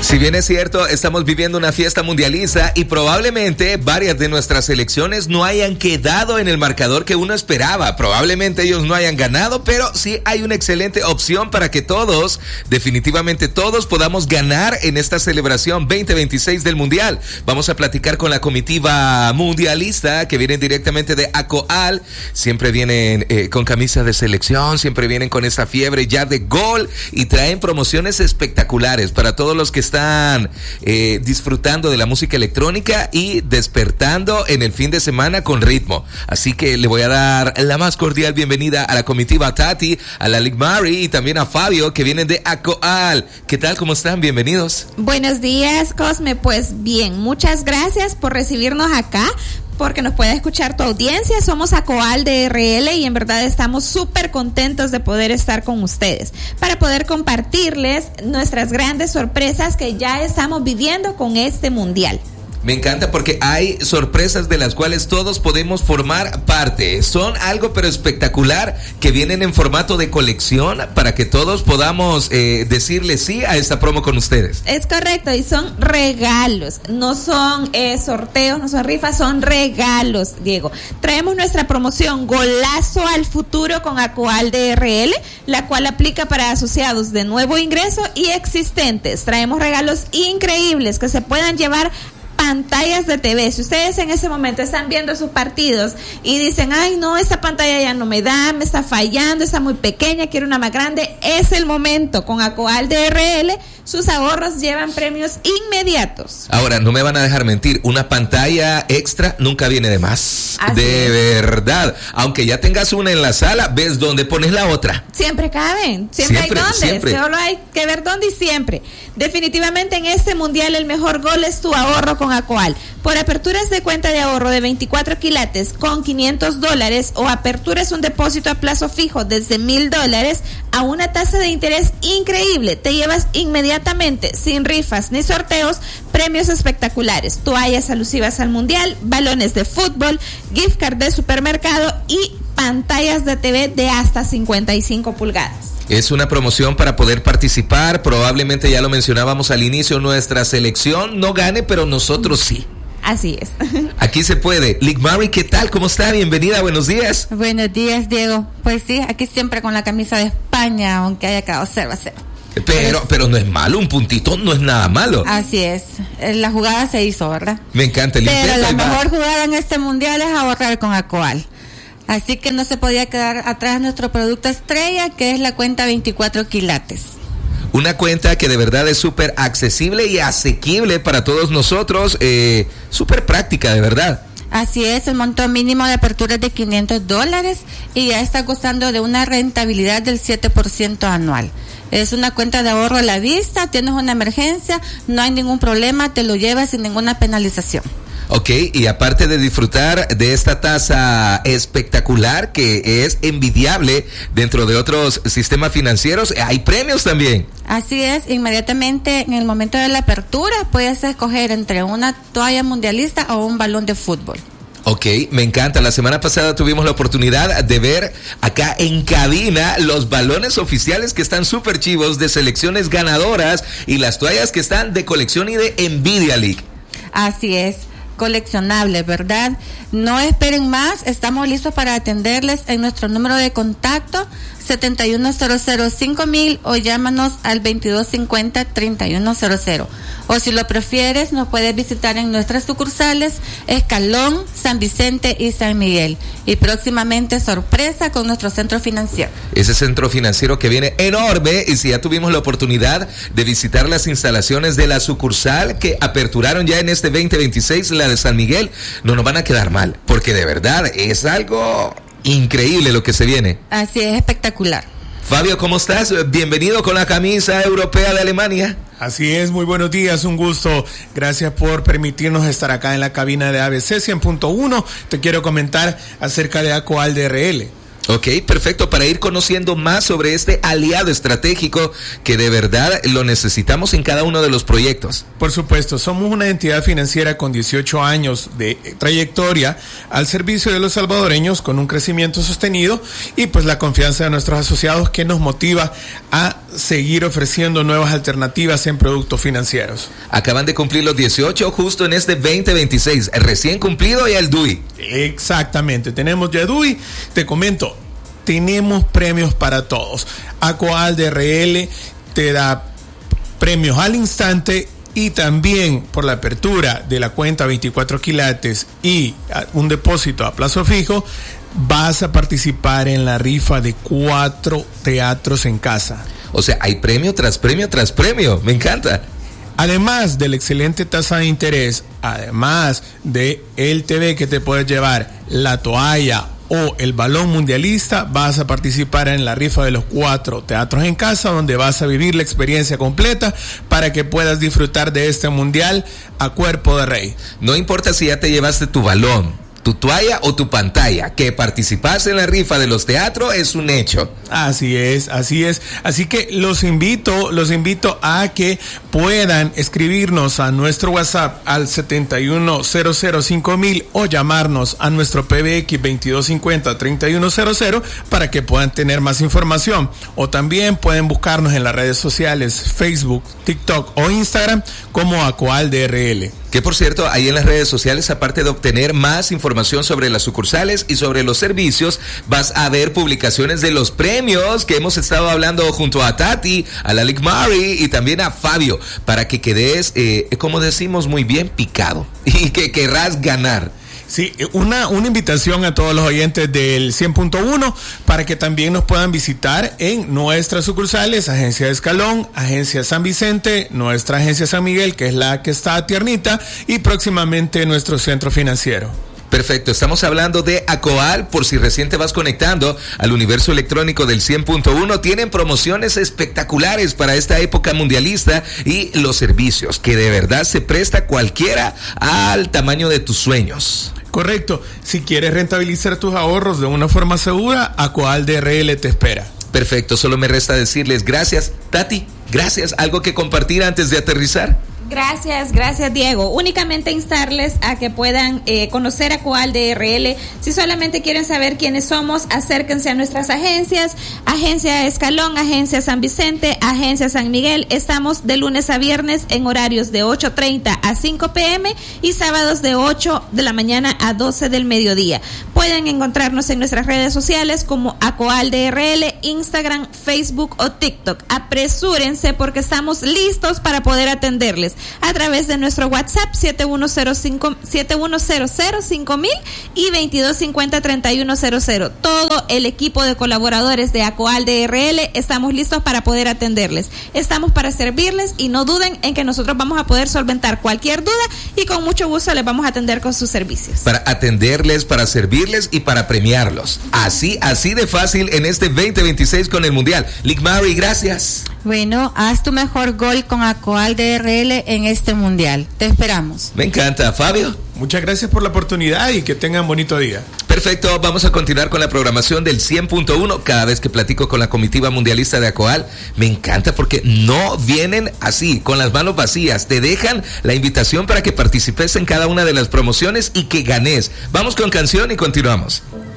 Si bien es cierto, estamos viviendo una fiesta mundialista y probablemente varias de nuestras selecciones no hayan quedado en el marcador que uno esperaba. Probablemente ellos no hayan ganado, pero sí hay una excelente opción para que todos, definitivamente todos, podamos ganar en esta celebración 2026 del Mundial. Vamos a platicar con la comitiva mundialista que vienen directamente de ACOAL. Siempre vienen con camisas de selección, siempre vienen con esta fiebre ya de gol y traen promociones espectaculares para todos los que están disfrutando de la música electrónica y despertando en el fin de semana con ritmo. Así que le voy a dar la más cordial bienvenida a la comitiva Tati, a la Ligmari y también a Fabio, que vienen de ACOAL. ¿Qué tal? ¿Cómo están? Bienvenidos. Buenos días, Cosme. Pues bien, muchas gracias por recibirnos acá, porque nos puede escuchar tu audiencia. Somos ACOAL DRL y en verdad estamos súper contentos de poder estar con ustedes para poder compartirles nuestras grandes sorpresas que ya estamos viviendo con este mundial. Me encanta porque hay sorpresas de las cuales todos podemos formar parte. Son algo pero espectacular, que vienen en formato de colección para que todos podamos decirle sí a esta promo con ustedes. Es correcto, y son regalos, no son sorteos, no son rifas, son regalos, Diego. Traemos nuestra promoción Golazo al Futuro con ACOAL DRL, la cual aplica para asociados de nuevo ingreso y existentes. Traemos regalos increíbles que se puedan llevar pantallas de TV. Si ustedes en ese momento están viendo sus partidos y dicen, ay no, esta pantalla ya no me da, me está fallando, está muy pequeña, quiero una más grande, es el momento. Con ACOAL DRL sus ahorros llevan premios inmediatos. Ahora, no me van a dejar mentir, una pantalla extra nunca viene de más. Así de es. Verdad. Aunque ya tengas una en la sala, ves dónde pones la otra. Siempre caben, siempre hay dónde, siempre. Solo hay que ver dónde y siempre. Definitivamente en este mundial el mejor gol es tu ahorro con ACOAL. Por aperturas de cuenta de ahorro de 24 quilates con $500 o aperturas un depósito a plazo fijo desde $1,000 a una tasa de interés increíble, te llevas inmediatamente, sin rifas ni sorteos, premios espectaculares, toallas alusivas al mundial, balones de fútbol, gift card de supermercado y pantallas de TV de hasta 55 pulgadas. Es una promoción para poder participar. Probablemente ya lo mencionábamos al inicio, nuestra selección no gane, pero nosotros sí. Así es. Aquí se puede. Ligmari, ¿qué tal? ¿Cómo está? Bienvenida, buenos días. Buenos días, Diego. Pues sí, aquí siempre con la camisa de España, aunque haya quedado 0-0. Pero no es malo, un puntito no es nada malo. Así es, la jugada se hizo, ¿verdad? Me encanta el Pero intento. la mejor jugada en este mundial es ahorrar con ACOAL. Así que no se podía quedar atrás nuestro producto estrella, que es la cuenta 24 quilates. Una cuenta que de verdad es súper accesible y asequible para todos nosotros, súper práctica, de verdad. Así es, el monto mínimo de apertura es de $500 y ya está costando de una rentabilidad del 7% anual. Es una cuenta de ahorro a la vista, tienes una emergencia, no hay ningún problema, te lo llevas sin ninguna penalización. Ok, y aparte de disfrutar de esta tasa espectacular que es envidiable dentro de otros sistemas financieros, hay premios también. Así es, inmediatamente en el momento de la apertura puedes escoger entre una toalla mundialista o un balón de fútbol. Ok, me encanta. La semana pasada tuvimos la oportunidad de ver acá en cabina los balones oficiales que están súper chivos de selecciones ganadoras y las toallas que están de colección y de Nvidia League. Así es. Coleccionables, ¿verdad? No esperen más, estamos listos para atenderles en nuestro número de contacto 71005000 o llámanos al 2250-3100. O si lo prefieres, nos puedes visitar en nuestras sucursales Escalón, San Vicente y San Miguel. Y próximamente sorpresa con nuestro centro financiero. Ese centro financiero que viene enorme, y si ya tuvimos la oportunidad de visitar las instalaciones de la sucursal que aperturaron ya en este 2026, la de San Miguel, no nos van a quedar mal, porque de verdad es algo increíble lo que se viene. Así es, espectacular. Fabio, ¿cómo estás? Bienvenido con la camisa europea de Alemania. Así es, muy buenos días, un gusto. Gracias por permitirnos estar acá en la cabina de ABC 100.1. Te quiero comentar acerca de ACOAL DRL. Ok, perfecto, para ir conociendo más sobre este aliado estratégico que de verdad lo necesitamos en cada uno de los proyectos. Por supuesto, somos una entidad financiera con 18 años de trayectoria al servicio de los salvadoreños, con un crecimiento sostenido y pues la confianza de nuestros asociados, que nos motiva a seguir ofreciendo nuevas alternativas en productos financieros. Acaban de cumplir los 18 justo en este 2026, recién cumplido ya el DUI. Exactamente, tenemos ya DUI, te comento, tenemos premios para todos. Acoal DRL te da premios al instante y también por la apertura de la cuenta 24 quilates y un depósito a plazo fijo, vas a participar en la rifa de 4 teatros en casa. O sea, hay premio tras premio tras premio, me encanta. Además de la excelente tasa de interés, además de el TV que te puedes llevar, la toalla o el balón mundialista, vas a participar en la rifa de los 4 teatros en casa, donde vas a vivir la experiencia completa para que puedas disfrutar de este mundial a cuerpo de rey. No importa si ya te llevaste tu balón, tu toalla o tu pantalla, que participaste en la rifa de los teatros es un hecho. Así es. Así que los invito a que puedan escribirnos a nuestro WhatsApp al 71005000 o llamarnos a nuestro PBX 2250-3100 para que puedan tener más información. O también pueden buscarnos en las redes sociales, Facebook, TikTok o Instagram como Acoal DRL. Que por cierto, ahí en las redes sociales, aparte de obtener más información sobre las sucursales y sobre los servicios, vas a ver publicaciones de los premios que hemos estado hablando junto a Tati, a la Lick Mari y también a Fabio, para que quedes, como decimos muy bien, picado y que querrás ganar. Sí, una invitación a todos los oyentes del 100.1 para que también nos puedan visitar en nuestras sucursales, Agencia de Escalón, Agencia San Vicente, nuestra Agencia San Miguel, que es la que está a Tiernita, y próximamente nuestro centro financiero. Perfecto, estamos hablando de Acoal, por si recién te vas conectando al universo electrónico del 100.1, tienen promociones espectaculares para esta época mundialista y los servicios, que de verdad se presta cualquiera al tamaño de tus sueños. Correcto, si quieres rentabilizar tus ahorros de una forma segura, Acoal DRL te espera. Perfecto, solo me resta decirles gracias, Tati, gracias, ¿algo que compartir antes de aterrizar? Gracias Diego. Únicamente instarles a que puedan conocer Acoal DRL. Si solamente quieren saber quiénes somos, acérquense a nuestras agencias, Agencia Escalón, Agencia San Vicente, Agencia San Miguel. Estamos de lunes a viernes en horarios de 8:30 a 5 p.m. y sábados de 8 de la mañana a 12 del mediodía. Pueden encontrarnos en nuestras redes sociales como Acoal DRL, Instagram, Facebook o TikTok. Apresúrense porque estamos listos para poder atenderles a través de nuestro WhatsApp 71005000 y 2250-3100. Todo el equipo de colaboradores de Acoal DRL estamos listos para poder atenderles. Estamos para servirles y no duden en que nosotros vamos a poder solventar cualquier duda y con mucho gusto les vamos a atender con sus servicios. Para atenderles, para servirles y para premiarlos. Así de fácil en este 2026 con el Mundial. Lick Mari, gracias. Bueno, haz tu mejor gol con Acoal DRL en este mundial. Te esperamos. Me encanta. Fabio. Muchas gracias por la oportunidad y que tengan bonito día. Perfecto, vamos a continuar con la programación del 100.1. Cada vez que platico con la comitiva mundialista de Acoal, me encanta porque no vienen así, con las manos vacías. Te dejan la invitación para que participes en cada una de las promociones y que ganes. Vamos con canción y continuamos.